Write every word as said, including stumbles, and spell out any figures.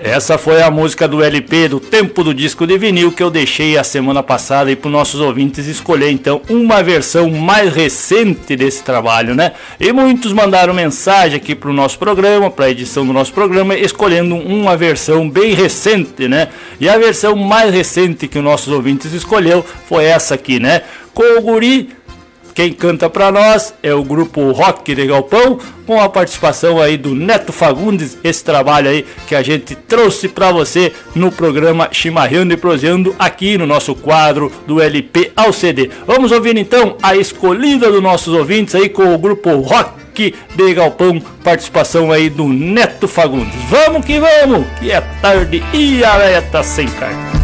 Essa foi a música do L P do Tempo do Disco de Vinil que eu deixei a semana passada aí para os nossos ouvintes escolher então uma versão mais recente desse trabalho, né? E muitos mandaram mensagem aqui para o nosso programa, para a edição do nosso programa, escolhendo uma versão bem recente, né? E a versão mais recente que os nossos ouvintes escolheu foi essa aqui, né? Com o Guri. Quem canta pra nós é o grupo Rock de Galpão, com a participação aí do Neto Fagundes, esse trabalho aí que a gente trouxe pra você no programa Chimarrando e Proseando, aqui no nosso quadro do L P ao C D. Vamos ouvir então a escolhida dos nossos ouvintes aí com o grupo Rock de Galpão, participação aí do Neto Fagundes. Vamos que vamos, que é tarde e a véia tá sem carne.